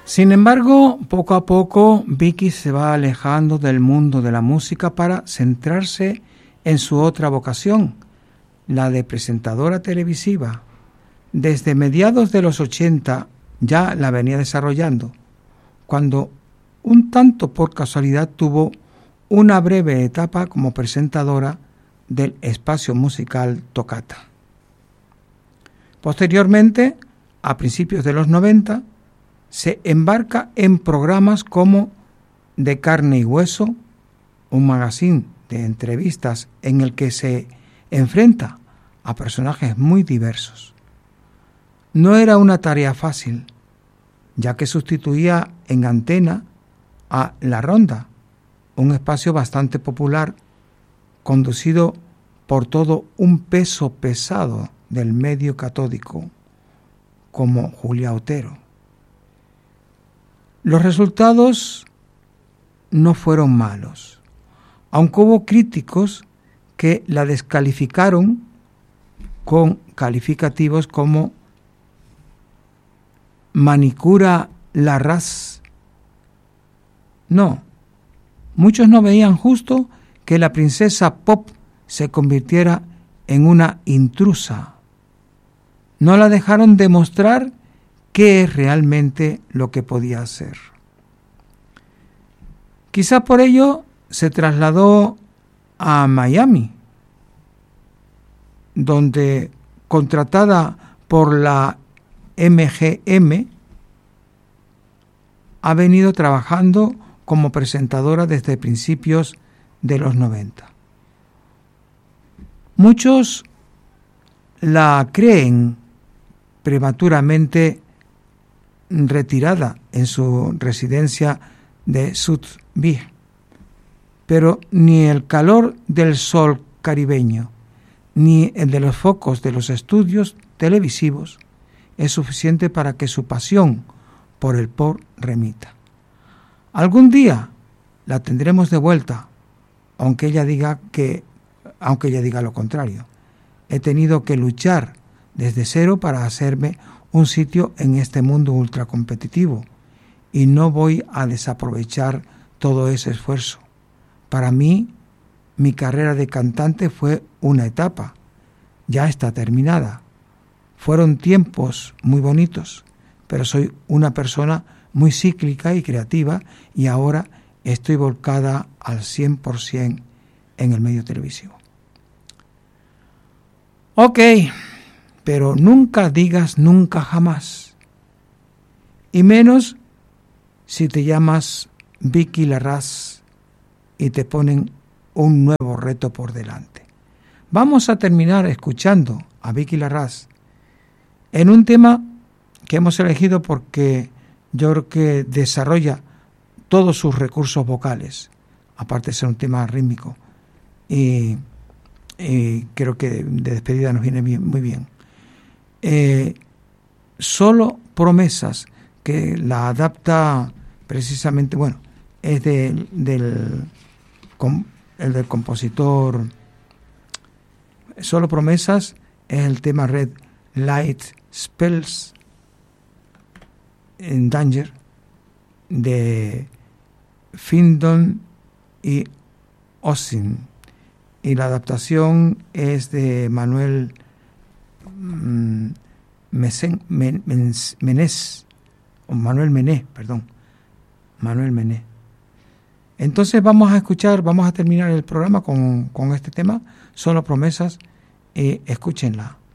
Sin embargo, poco a poco Vicky se va alejando del mundo de la música para centrarse en su otra vocación, la de presentadora televisiva. Desde mediados de los 80 ya la venía desarrollando, cuando un tanto por casualidad tuvo una breve etapa como presentadora del espacio musical Toccata. Posteriormente, a principios de los 90, se embarca en programas como De Carne y Hueso, un magazine de entrevistas en el que se enfrenta a personajes muy diversos. No era una tarea fácil, ya que sustituía en antena a La Ronda, un espacio bastante popular, conducido por todo un peso pesado del medio catódico, como Julia Otero. Los resultados no fueron malos, aunque hubo críticos que la descalificaron con calificativos como manicura Larraz. No, muchos no veían justo que la princesa pop se convirtiera en una intrusa. No la dejaron demostrar qué es realmente lo que podía hacer. Quizá por ello se trasladó a Miami, donde, contratada por la MGM, ha venido trabajando como presentadora desde principios de los 90. Muchos la creen prematuramente retirada en su residencia de South Beach, pero ni el calor del sol caribeño ni el de los focos de los estudios televisivos es suficiente para que su pasión por el pop remita. Algún día la tendremos de vuelta, aunque ella diga lo contrario. He tenido que luchar desde cero para hacerme un sitio en este mundo ultracompetitivo y no voy a desaprovechar todo ese esfuerzo. Para mí, mi carrera de cantante fue una etapa, ya está terminada. Fueron tiempos muy bonitos, pero soy una persona muy cíclica y creativa y ahora estoy volcada al 100% en el medio televisivo. Ok, pero nunca digas nunca jamás, y menos si te llamas Vicky Larraz y te ponen un nuevo reto por delante. Vamos a terminar escuchando a Vicky Larraz en un tema que hemos elegido porque yo creo que desarrolla todos sus recursos vocales, aparte de ser un tema rítmico, y creo que de despedida nos viene muy bien. Solo Promesas, que la adapta precisamente, bueno, es el del compositor. Solo Promesas es el tema Red Light Spells in Danger de Findon y Osin, y la adaptación es de Manuel Mené. Entonces vamos a terminar el programa con este tema, Solo Promesas, escúchenla.